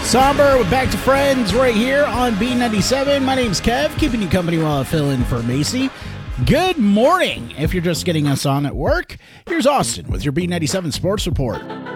Somber, we're back to friends right here on B97. My name's Kev, keeping you company while I fill in for Macy. Good morning. If you're just getting us on at work, here's Austin with your B97 Sports Report.